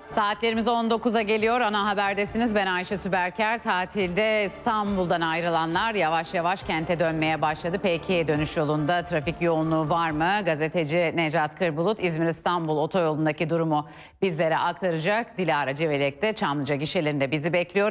Saatlerimiz 19'a geliyor. Ana haberdesiniz. Ben Ayşe Süberker. Tatilde İstanbul'dan ayrılanlar yavaş yavaş kente dönmeye başladı. Peki dönüş yolunda trafik yoğunluğu var mı? Gazeteci Necat Kırbulut İzmir-İstanbul otoyolundaki durumu bizlere aktaracak. Dilara Civelek de Çamlıca gişelerinde bizi bekliyor.